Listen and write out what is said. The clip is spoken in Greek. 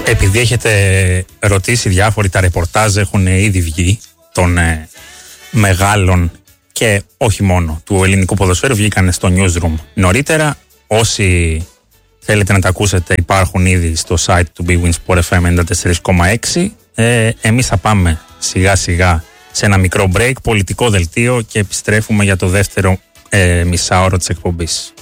Επειδή έχετε ρωτήσει διάφοροι, τα ρεπορτάζ έχουν ήδη βγει των μεγάλων και όχι μόνο του ελληνικού ποδοσφαίρου, βγήκαν στο newsroom νωρίτερα. Όσοι θέλετε να τα ακούσετε υπάρχουν ήδη στο site του Big Win Sport FM 94,6. Εμείς θα πάμε σιγά σιγά σε ένα μικρό break, πολιτικό δελτίο, και επιστρέφουμε για το δεύτερο μισάωρο της εκπομπής.